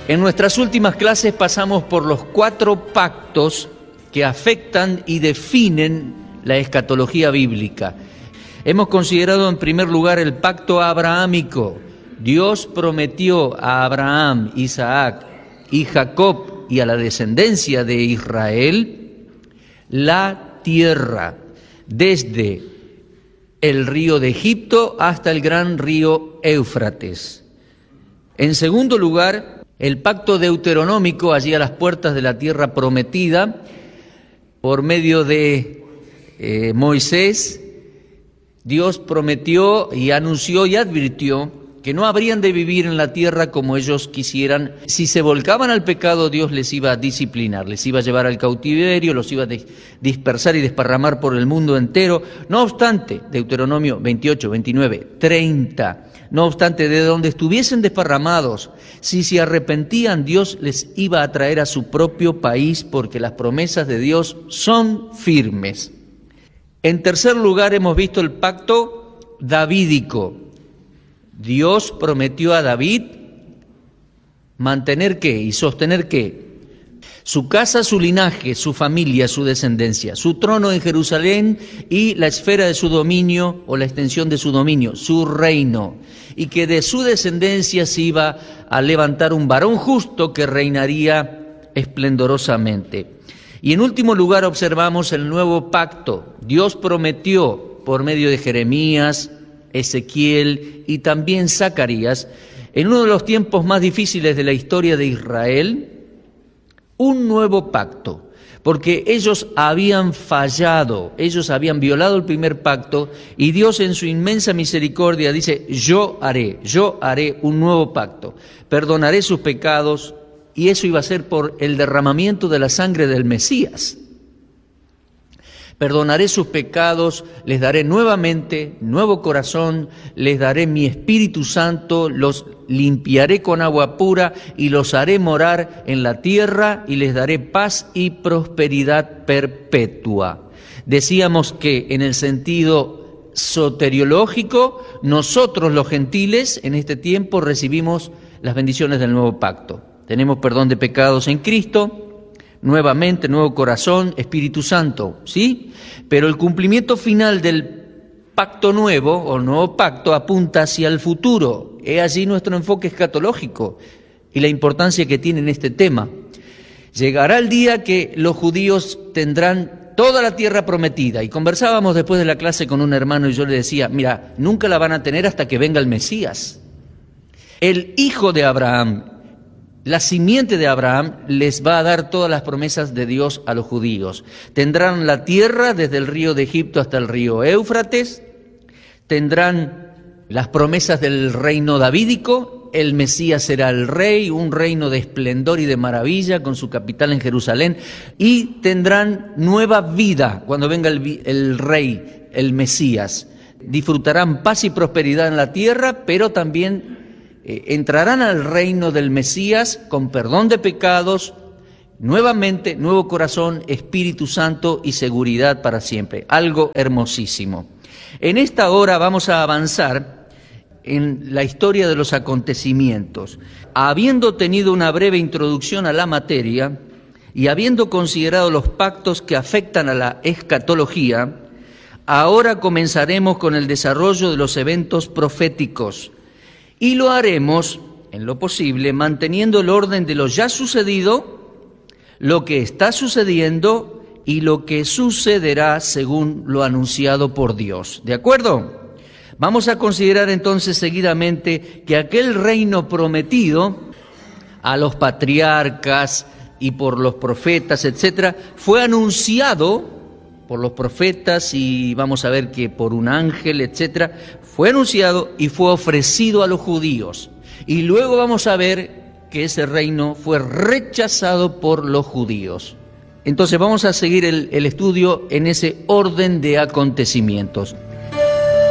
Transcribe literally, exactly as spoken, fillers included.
En nuestras últimas clases pasamos por los cuatro pactos que afectan y definen la escatología bíblica. Hemos considerado en primer lugar el pacto abrahámico. Dios prometió a Abraham, Isaac y Jacob y a la descendencia de Israel la tierra, desde el río de Egipto hasta el gran río Éufrates. En segundo lugar, el pacto deuteronómico, allí a las puertas de la tierra prometida, por medio de eh, Moisés, Dios prometió y anunció y advirtió que no habrían de vivir en la tierra como ellos quisieran. Si se volcaban al pecado, Dios les iba a disciplinar, les iba a llevar al cautiverio, los iba a dispersar y desparramar por el mundo entero. No obstante, Deuteronomio veintiocho, veintinueve, treinta, no obstante, de donde estuviesen desparramados, si se arrepentían, Dios les iba a traer a su propio país, porque las promesas de Dios son firmes. En tercer lugar, hemos visto el pacto davídico. Dios prometió a David mantener ¿qué? Y sostener ¿qué? Su casa, su linaje, su familia, su descendencia, su trono en Jerusalén y la esfera de su dominio o la extensión de su dominio, su reino, y que de su descendencia se iba a levantar un varón justo que reinaría esplendorosamente. Y en último lugar observamos el nuevo pacto. Dios prometió por medio de Jeremías, Ezequiel y también Zacarías, en uno de los tiempos más difíciles de la historia de Israel, un nuevo pacto, porque ellos habían fallado, ellos habían violado el primer pacto, y Dios en su inmensa misericordia dice: yo haré, yo haré un nuevo pacto, perdonaré sus pecados, y eso iba a ser por el derramamiento de la sangre del Mesías. Perdonaré sus pecados, les daré nuevamente nuevo corazón, les daré mi Espíritu Santo, los limpiaré con agua pura y los haré morar en la tierra y les daré paz y prosperidad perpetua. Decíamos que en el sentido soteriológico, nosotros los gentiles en este tiempo recibimos las bendiciones del nuevo pacto. Tenemos perdón de pecados en Cristo, nuevamente, nuevo corazón, Espíritu Santo, ¿sí? Pero el cumplimiento final del pacto nuevo o nuevo pacto apunta hacia el futuro. He allí nuestro enfoque escatológico y la importancia que tiene en este tema. Llegará el día que los judíos tendrán toda la tierra prometida. Y conversábamos después de la clase con un hermano y yo le decía: mira, nunca la van a tener hasta que venga el Mesías. El hijo de Abraham, la simiente de Abraham, les va a dar todas las promesas de Dios a los judíos. Tendrán la tierra desde el río de Egipto hasta el río Éufrates, tendrán las promesas del reino davídico, el Mesías será el rey, un reino de esplendor y de maravilla con su capital en Jerusalén, y tendrán nueva vida cuando venga el, el rey, el Mesías. Disfrutarán paz y prosperidad en la tierra, pero también Eh, entrarán al reino del Mesías con perdón de pecados, nuevamente nuevo corazón, Espíritu Santo y seguridad para siempre. Algo hermosísimo. En esta hora vamos a avanzar en la historia de los acontecimientos. Habiendo tenido una breve introducción a la materia y habiendo considerado los pactos que afectan a la escatología, ahora comenzaremos con el desarrollo de los eventos proféticos. Y lo haremos, en lo posible, manteniendo el orden de lo ya sucedido, lo que está sucediendo y lo que sucederá según lo anunciado por Dios. ¿De acuerdo? Vamos a considerar entonces seguidamente que aquel reino prometido a los patriarcas y por los profetas, etcétera, fue anunciado por los profetas y vamos a ver que por un ángel, etcétera, fue anunciado y fue ofrecido a los judíos. Y luego vamos a ver que ese reino fue rechazado por los judíos. Entonces vamos a seguir el, el estudio en ese orden de acontecimientos.